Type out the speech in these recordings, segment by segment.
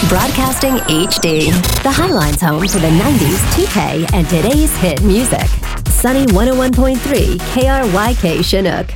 Broadcasting HD, the Highline's home for the 90s, 2K, and today's hit music. Sunny 101.3 KRYK Chinook.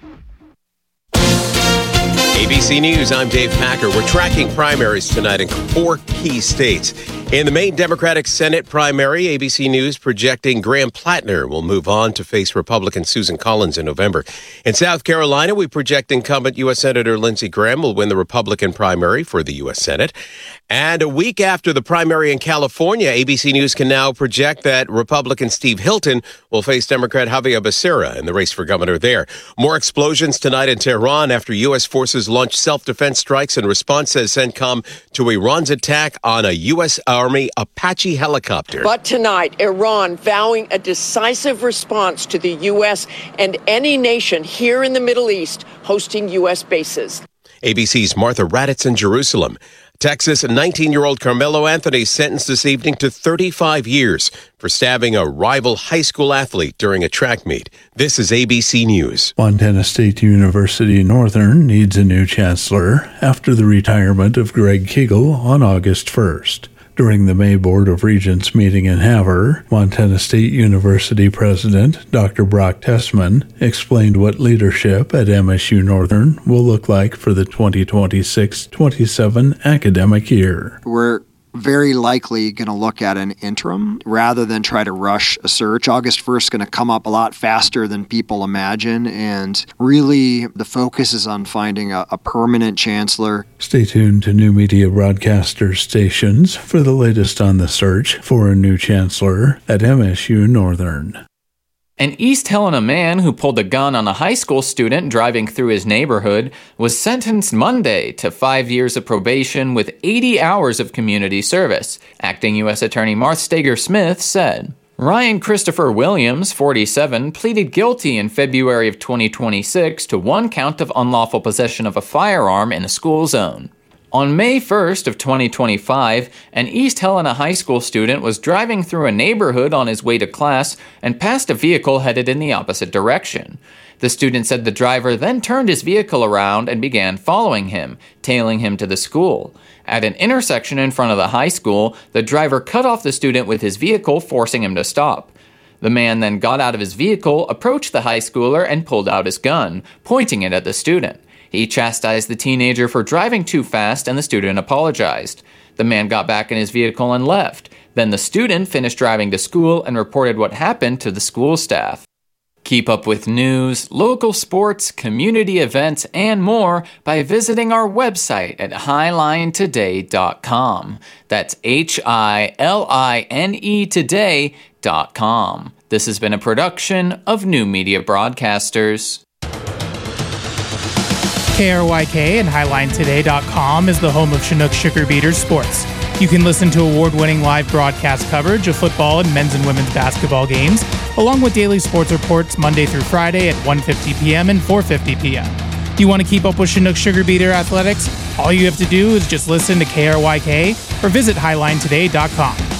ABC News, I'm Dave Packer. We're tracking primaries tonight in 4 key states. In the Maine Democratic Senate primary, ABC News projecting Graham Plattner will move on to face Republican Susan Collins in November. In South Carolina, we project incumbent U.S. Senator Lindsey Graham will win the Republican primary for the U.S. Senate. And a week after the primary in California, ABC News can now project that Republican Steve Hilton will face Democrat Javier Becerra in the race for governor there. More explosions tonight in Tehran after U.S. forces launched self-defense strikes in response, says CENTCOM, to Iran's attack on a U.S. Army Apache helicopter. But tonight, Iran vowing a decisive response to the U.S. and any nation here in the Middle East hosting U.S. bases. ABC's Martha Raddatz in Jerusalem. Texas 19-year-old Carmelo Anthony sentenced this evening to 35 years for stabbing a rival high school athlete during a track meet. This is ABC News. Montana State University Northern needs a new chancellor after the retirement of Greg Kegel on August 1st. During the May Board of Regents meeting in Havre, Montana State University President Dr. Brock Tessman explained what leadership at MSU Northern will look like for the 2026-27 academic year. We're very likely going to look at an interim rather than try to rush a search. August 1st is going to come up a lot faster than people imagine, and really the focus is on finding a permanent chancellor. Stay tuned to New Media Broadcaster stations for the latest on the search for a new chancellor at MSU Northern. An East Helena man who pulled a gun on a high school student driving through his neighborhood was sentenced Monday to 5 years of probation with 80 hours of community service, Acting U.S. Attorney Marth Steger-Smith said. Ryan Christopher Williams, 47, pleaded guilty in February of 2026 to 1 count of unlawful possession of a firearm in a school zone. On May 1st of 2025, an East Helena high school student was driving through a neighborhood on his way to class and passed a vehicle headed in the opposite direction. The student said the driver then turned his vehicle around and began following him, tailing him to the school. At an intersection in front of the high school, the driver cut off the student with his vehicle, forcing him to stop. The man then got out of his vehicle, approached the high schooler, and pulled out his gun, pointing it at the student. He chastised the teenager for driving too fast, and the student apologized. The man got back in his vehicle and left. Then the student finished driving to school and reported what happened to the school staff. Keep up with news, local sports, community events, and more by visiting our website at highlinetoday.com. That's HILINE today.com. This has been a production of New Media Broadcasters. KRYK and HighlineToday.com is the home of Chinook Sugar Beaters Sports. You can listen to award-winning live broadcast coverage of football and men's and women's basketball games, along with daily sports reports Monday through Friday at 1:50 p.m. and 4:50 p.m. Do you want to keep up with Chinook Sugar Beater athletics? All you have to do is just listen to KRYK or visit HighlineToday.com.